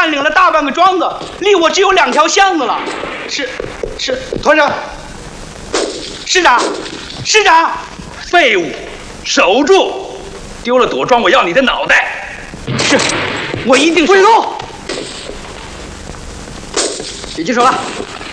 占领了大半个庄子，离我只有2条巷子了。是，团长，师长， 废物，守住！丢了朵庄，我要你的脑袋！ 是，我一定。 跪住！别举手了。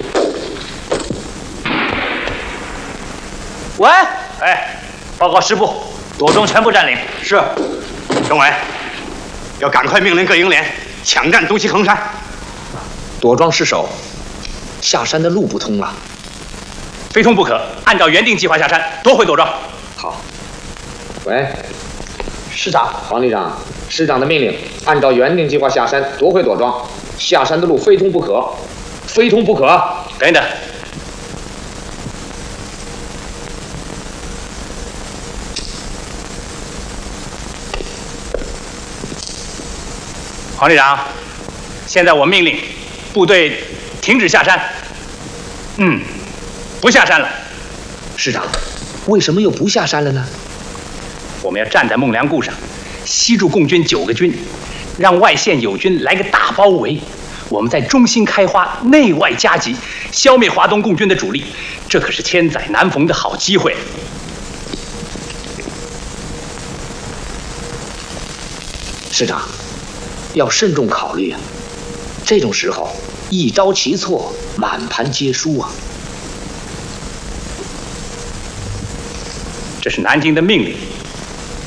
喂， 哎，报告师部，朵庄全部占领。 是。政委，要赶快命令各营连抢占东西横山。 朵庄失守，下山的路不通了。 非通不可，按照原定计划下山，夺回朵庄。 好。喂，师长，黄旅长，师长的命令，按照原定计划下山，夺回朵庄。下山的路非通不可，非通不可。 等等。黄旅长，现在我命令部队停止下山。不下山了。 师长，为什么又不下山了呢？ 我们要站在孟良崮上，吸住共军9个军，让外线友军来个大包围。我们在中心开花，内外夹击，消灭华东共军的主力，这可是千载难逢的好机会。 师长，要慎重考虑啊！这种时候一招棋错，满盘皆输啊！ 这是南京的命令。